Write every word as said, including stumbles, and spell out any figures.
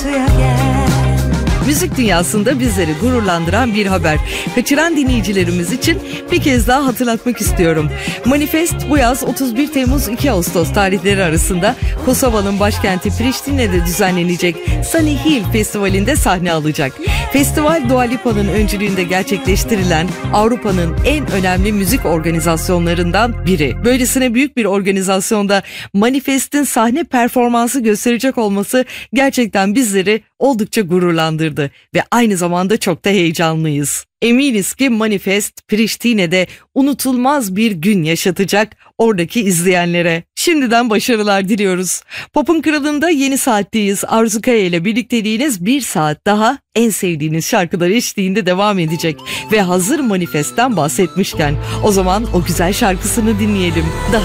Müzik dünyasında bizleri gururlandıran bir haber. Kaçıran dinleyicilerimiz için bir kez daha hatırlatmak istiyorum. Manifest bu yaz otuz bir Temmuz iki Ağustos tarihleri arasında Kosova'nın başkenti Priştine'de düzenlenecek Sunny Hill Festivali'nde sahne alacak. Festival Dua Lipa'nın öncülüğünde gerçekleştirilen Avrupa'nın en önemli müzik organizasyonlarından biri. Böylesine büyük bir organizasyonda Manifest'in sahne performansı gösterecek olması gerçekten bizleri oldukça gururlandırdı ve aynı zamanda çok da heyecanlıyız. Eminiz ki Manifest Priştine'de unutulmaz bir gün yaşatacak oradaki izleyenlere. Şimdiden başarılar diliyoruz. Pop'un Kralı'nda yeni saatteyiz. Arzu Kaya ile birlikteliğiniz bir saat daha en sevdiğiniz şarkılar eşliğinde devam edecek. Ve hazır Manifest'ten bahsetmişken o zaman o güzel şarkısını dinleyelim. Daha